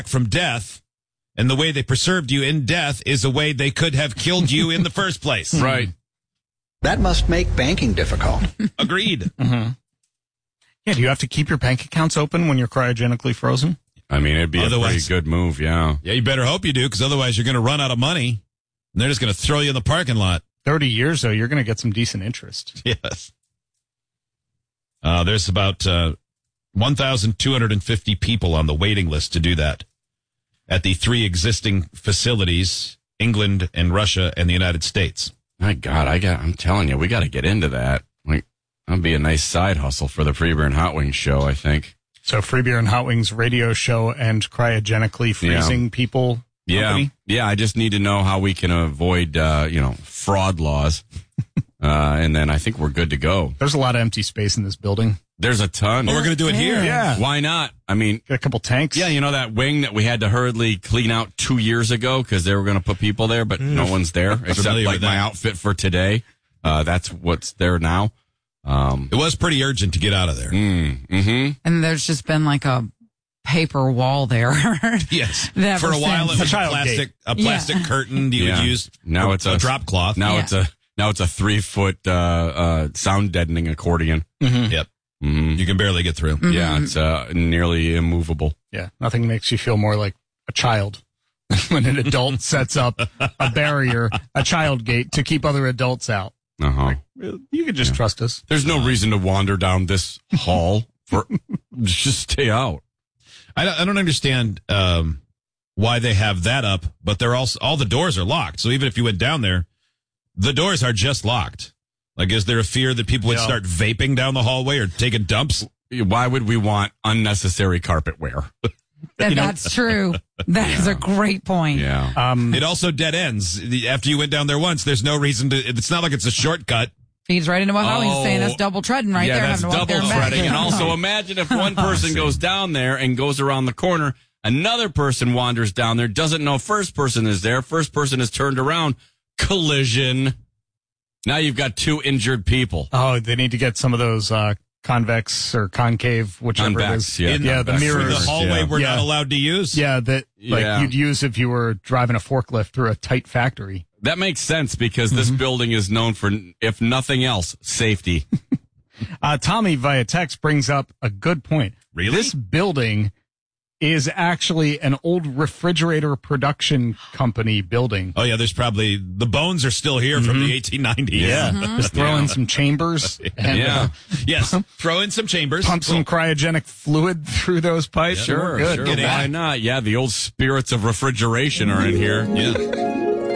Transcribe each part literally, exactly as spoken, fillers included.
from death, and the way they preserved you in death is a way they could have killed you in the first place. Right. That must make banking difficult. Agreed. Mm-hmm. Yeah, do you have to keep your bank accounts open when you're cryogenically frozen? I mean, it'd be otherwise, a pretty good move, yeah. Yeah, you better hope you do, because otherwise you're going to run out of money, and they're just going to throw you in the parking lot. thirty years, though, you're going to get some decent interest. Yes. Uh, there's about uh, one thousand two hundred fifty people on the waiting list to do that at the three existing facilities, England and Russia and the United States. My God, I got, I'm telling you, we got to get into that. Like, that'd be a nice side hustle for the Free Beer and Hot Wings show, I think. So Free Beer and Hot Wings radio show and cryogenically freezing yeah. people company? Yeah, yeah. I just need to know how we can avoid, uh, you know, fraud laws. uh, and then I think we're good to go. There's a lot of empty space in this building. There's a ton. Oh, we're going to do it here. Yeah. Why not? I mean, got a couple tanks. Yeah, you know that wing that we had to hurriedly clean out two years ago because they were going to put people there, but mm. no one's there except like my outfit for today. Uh, that's what's there now. Um, it was pretty urgent to get out of there. Mm, mm-hmm. And there's just been like a paper wall there. Yes. For a while it was a, a plastic, a plastic yeah. curtain you yeah. would use. Now a, it's a, a drop cloth. Now yeah. it's a now it's a three foot uh, uh, sound deadening accordion. Mm-hmm. Yep. Mm-hmm. You can barely get through. Mm-hmm. Yeah, it's uh, nearly immovable. Yeah, nothing makes you feel more like a child when an adult sets up a barrier, a child gate to keep other adults out. Uh-huh. Like, you can just yeah. trust us. There's no reason to wander down this hall. For just stay out. I don't, I don't understand um, why they have that up, but they're also all the doors are locked. So even if you went down there, the doors are just locked. Like, is there a fear that people would yeah. start vaping down the hallway or taking dumps? Why would we want unnecessary carpet wear? And that's true. That yeah. is a great point. Yeah. Um, it also dead ends. After you went down there once, there's no reason to, it's not like it's a shortcut. Feeds right into what Holly's oh, saying. That's double treading right yeah, there. That's double treading. And also imagine if one person goes down there and goes around the corner, another person wanders down there, doesn't know first person is there, first person is turned around, collision. Now you've got two injured people. Oh, they need to get some of those uh, convex or concave, whichever Convex, it is. Yeah, In, yeah the mirrors. The hallway yeah. we're yeah. not allowed to use? Yeah, that like yeah. you'd use if you were driving a forklift through a tight factory. That makes sense because this mm-hmm. building is known for, if nothing else, safety. uh, Tommy via text brings up a good point. Really? This building is actually an old refrigerator production company building. Oh, yeah, there's probably, the bones are still here mm-hmm. from the eighteen nineties. Yeah. Mm-hmm. Just throw in some chambers. And, yeah. Uh, yes, throw in some chambers. Pump cool. some cryogenic fluid through those pipes. Yeah, sure, good. sure. Why not? Yeah, the old spirits of refrigeration are in here. Yeah.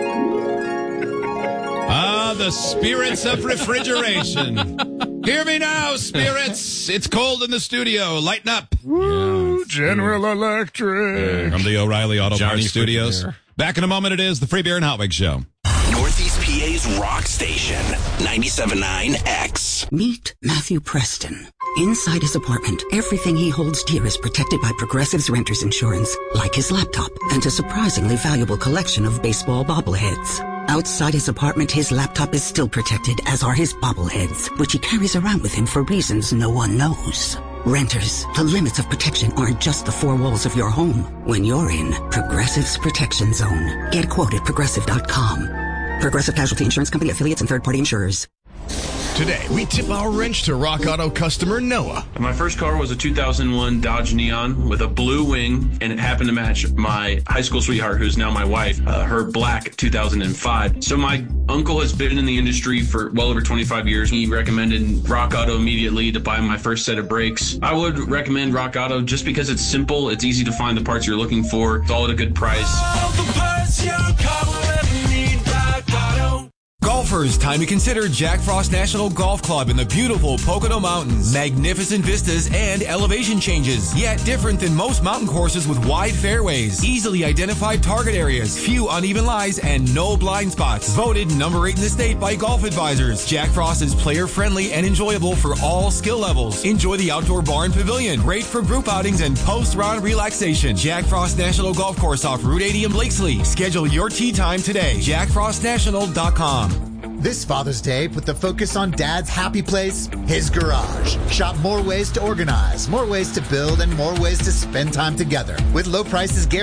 Ah, the spirits of refrigeration. Hear me now, spirits. It's cold in the studio. Lighten up. Woo, yeah, General true. Electric. From the O'Reilly Auto Johnny Parts Studios. Frigidaire. Back in a moment, it is the Free Beer and Hot Wings Show. Northeast P A's rock station, ninety-seven point nine X. Meet Matthew Preston. Inside his apartment, everything he holds dear is protected by Progressive's renter's insurance, like his laptop and a surprisingly valuable collection of baseball bobbleheads. Outside his apartment, his laptop is still protected, as are his bobbleheads, which he carries around with him for reasons no one knows. Renters, the limits of protection aren't just the four walls of your home. When you're in Progressive's Protection Zone, get a quote at Progressive dot com. Progressive Casualty Insurance Company, affiliates, and third-party insurers. Today, we tip our wrench to Rock Auto customer Noah. My first car was a two thousand one Dodge Neon with a blue wing, and it happened to match my high school sweetheart, who's now my wife, uh, her black two thousand five. So my uncle has been in the industry for well over twenty-five years. He recommended Rock Auto immediately to buy my first set of brakes. I would recommend Rock Auto just because it's simple, it's easy to find the parts you're looking for, it's all at a good price. All the parts your car will ever need, Rock Auto. Golfers, time to consider Jack Frost National Golf Club in the beautiful Pocono Mountains. Magnificent vistas and elevation changes, yet different than most mountain courses with wide fairways, easily identified target areas, few uneven lies, and no blind spots. Voted number eight in the state by Golf Advisors. Jack Frost is player-friendly and enjoyable for all skill levels. Enjoy the outdoor bar and pavilion, great for group outings and post-round relaxation. Jack Frost National Golf Course off Route eighty in Blakesley. Schedule your tee time today. jack frost national dot com. This Father's Day, put the focus on Dad's happy place, his garage. Shop more ways to organize, more ways to build, and more ways to spend time together. With low prices guaranteed.